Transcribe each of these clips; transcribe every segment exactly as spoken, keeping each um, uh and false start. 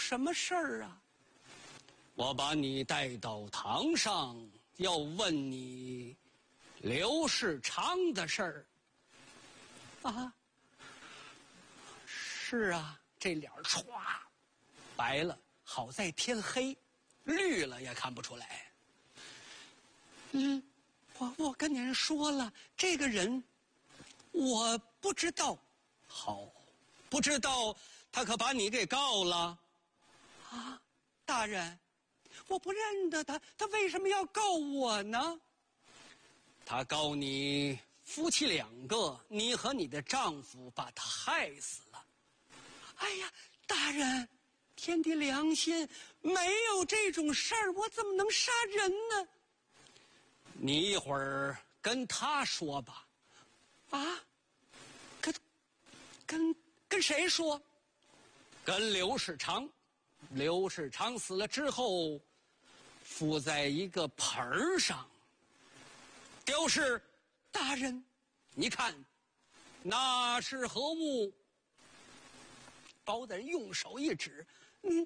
什么事儿啊？ 我把你带到堂上，要问你刘世昌的事儿。 啊， 是啊，这脸歘白了，好在天黑，绿了也看不出来。 嗯，我我跟您说了，这个人我不知道。 好，不知道他可把你给告了。 啊，大人，我不认得他，他为什么要告我呢？ 他告你夫妻两个，你和你的丈夫把他害死了。 哎呀，大人，天地良心，没有这种事儿，我怎么能杀人呢？ 你一会儿跟他说吧。 啊，跟跟跟谁说？ 跟刘世昌。刘世昌死了之后，附在一个盆儿上。雕氏， 大人， 你看，那是何物？ 包大人用手一指，嗯，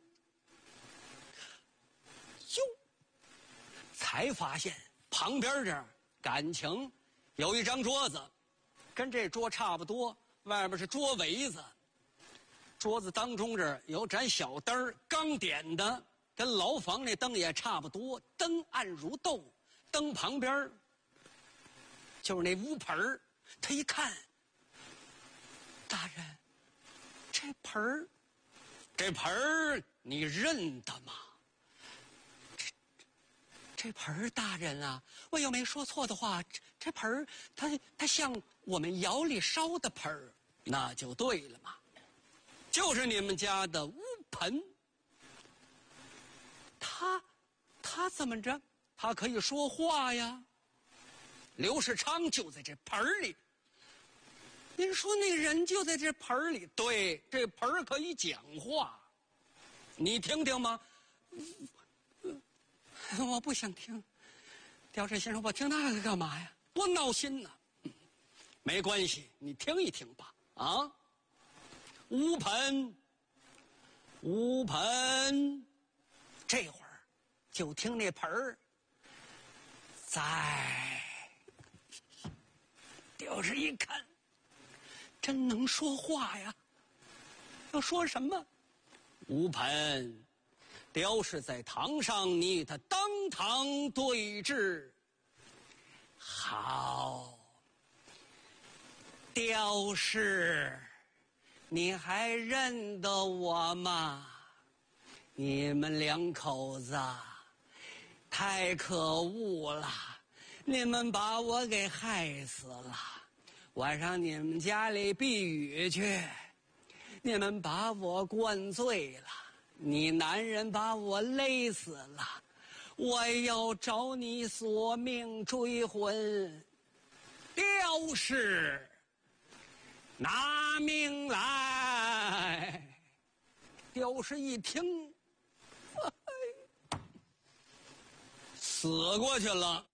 哟， 才发现旁边这儿感情有一张桌子，跟这桌差不多，外面是桌围子。桌子当中这儿有盏小灯儿，刚点的，跟牢房那灯也差不多，灯暗如豆。灯旁边就是那乌盆儿，他一看， 大人，这盆儿， 这盆儿你认得吗？ 这这盆儿，大人啊，我要没说错的话，这这盆儿，它它像我们窑里烧的盆儿， 那就对了嘛。就是你们家的乌盆。 他他怎么着？ 他可以说话呀。刘世昌就在这盆儿里。 您说那人就在这盆儿里？ 对，这盆儿可以讲话，你听听吗？ 我不想听。刁氏先生，我听那个干嘛呀？ 多闹心呢。没关系，你听一听吧。啊，乌盆，乌盆，这会儿就听那盆儿在。刁氏一看， 真能说话呀！要说什么？ 乌盆，刁氏在堂上，你与他当堂对峙。好，刁氏，你还认得我吗？你们两口子太可恶了，你们把我给害死了。我上你们家里避雨去，你们把我灌醉了，你男人把我勒死了，我要找你索命追魂。刁氏，拿命来！刁氏一听，死过去了。